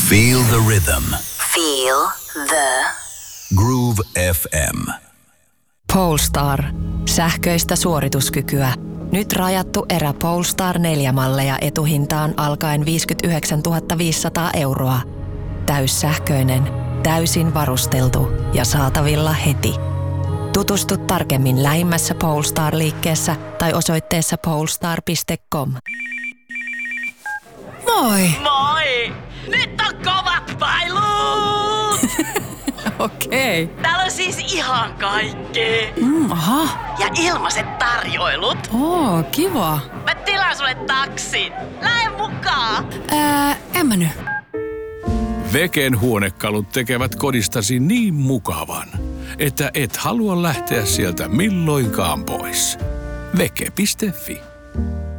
Feel the rhythm. Feel the Groove FM. Polestar. Sähköistä suorituskykyä. Nyt rajattu erä Polestar 4-malleja etuhintaan alkaen 59 500 €. Täyssähköinen, täysin varusteltu ja saatavilla heti. Tutustu tarkemmin lähimmässä Polestar-liikkeessä tai osoitteessa polestar.com. Moi! Moi! Nyt on kovat pailut! Okei. Täällä on siis ihan kaikki. Aha. Ja ilmaiset tarjoilut. Oo, kiva. Mä tilaan sulle taksin. Lähde mukaan. En mä nyt. Veken huonekalut tekevät kodistasi niin mukavan, että et halua lähteä sieltä milloinkaan pois. Veke.fi